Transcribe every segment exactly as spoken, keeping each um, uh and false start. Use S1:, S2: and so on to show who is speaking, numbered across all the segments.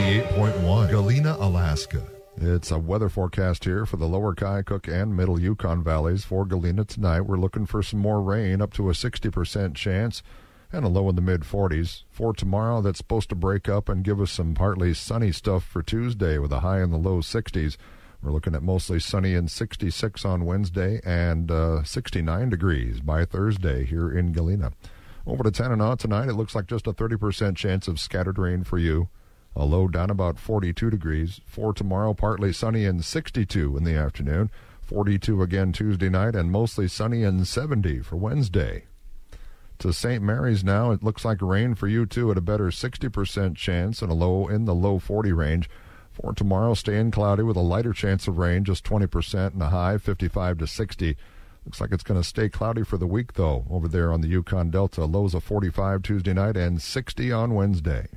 S1: ninety-eight point one, Galena, Alaska.
S2: It's a weather forecast here for the lower Keokuk and middle Yukon valleys. For Galena tonight, we're looking for some more rain, up to a sixty percent chance, and a low in the mid forties. For tomorrow, that's supposed to break up and give us some partly sunny stuff for Tuesday with a high in the low sixties. We're looking at mostly sunny and sixty-six on Wednesday and uh, sixty-nine degrees by Thursday here in Galena. Over to Tanana tonight, it looks like just a thirty percent chance of scattered rain for you. A low down about forty-two degrees. For tomorrow, partly sunny and sixty-two in the afternoon. forty-two again Tuesday night, and mostly sunny and seventy for Wednesday. To Saint Mary's now, it looks like rain for you too at a better sixty percent chance and a low in the low forty range. For tomorrow, staying cloudy with a lighter chance of rain, just twenty percent, and a high fifty-five to sixty. Looks like it's going to stay cloudy for the week, though, over there on the Yukon Delta. Lows of forty-five Tuesday night and sixty on Wednesday.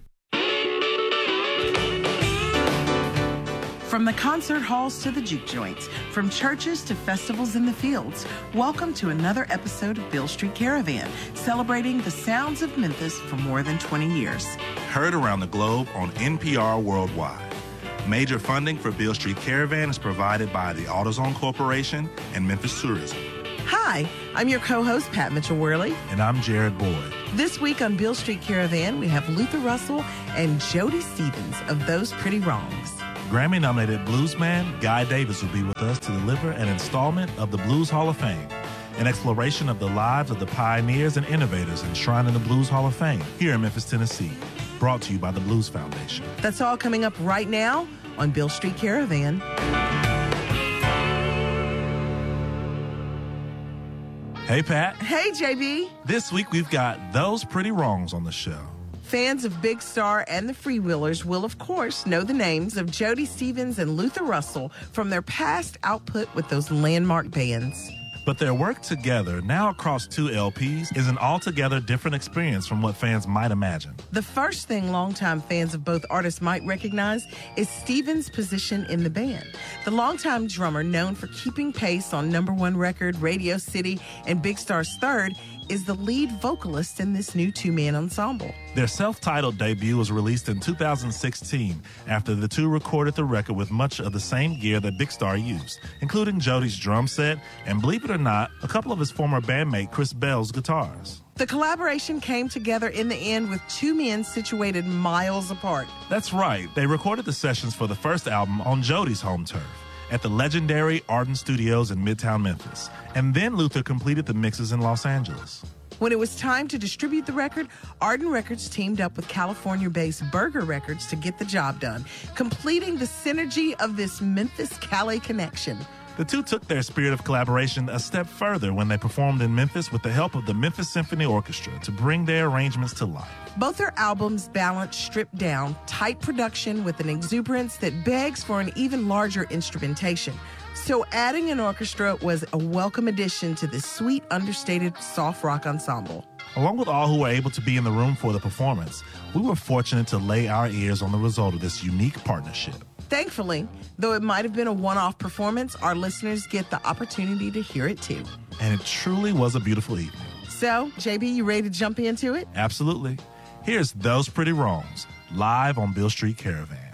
S3: From the concert halls to the juke joints, from churches to festivals in the fields, welcome to another episode of Beale Street Caravan, celebrating the sounds of Memphis for more than twenty years.
S4: Heard around the globe on N P R Worldwide. Major funding for Beale Street Caravan is provided by the AutoZone Corporation and Memphis Tourism.
S3: Hi, I'm your co-host, Pat Mitchell-Worley.
S4: And I'm Jared Boyd.
S3: This week on Beale Street Caravan, we have Luther Russell and Jody Stephens of Those Pretty Wrongs.
S4: Grammy-nominated bluesman Guy Davis will be with us to deliver an installment of the Blues Hall of Fame, an exploration of the lives of the pioneers and innovators enshrined in the Blues Hall of Fame here in Memphis, Tennessee, brought to you by the Blues Foundation.
S3: That's all coming up right now on Beale Street Caravan.
S4: Hey, Pat.
S3: Hey, J B.
S4: This week we've got Those Pretty Wrongs on the show.
S3: Fans of Big Star and the Freewheelers will, of course, know the names of Jody Stephens and Luther Russell from their past output with those landmark bands.
S4: But their work together, now across two L Ps, is an altogether different experience from what fans might imagine.
S3: The first thing longtime fans of both artists might recognize is Stephens' position in the band. The longtime drummer, known for keeping pace on number one record, Radio City, and Big Star's third, is the lead vocalist in this new two-man ensemble.
S4: Their self-titled debut was released in two thousand sixteen after the two recorded the record with much of the same gear that Big Star used, including Jody's drum set and, believe it or not, a couple of his former bandmate Chris Bell's guitars.
S3: The collaboration came together in the end with two men situated miles apart.
S4: That's right. They recorded the sessions for the first album on Jody's home turf at the legendary Arden Studios in Midtown Memphis. And then Luther completed the mixes in Los Angeles.
S3: When it was time to distribute the record, Arden Records teamed up with California-based Burger Records to get the job done, completing the synergy of this Memphis-Cali connection.
S4: The two took their spirit of collaboration a step further when they performed in Memphis with the help of the Memphis Symphony Orchestra to bring their arrangements to life.
S3: Both their albums balance stripped down, tight production with an exuberance that begs for an even larger instrumentation. So adding an orchestra was a welcome addition to this sweet, understated, soft rock ensemble.
S4: Along with all who were able to be in the room for the performance, we were fortunate to lay our ears on the result of this unique partnership.
S3: Thankfully, though it might have been a one-off performance, our listeners get the opportunity to hear it too.
S4: And it truly was a beautiful evening.
S3: So, J B, you ready to jump into it?
S4: Absolutely. Here's Those Pretty Wrongs, live on Beale Street Caravan.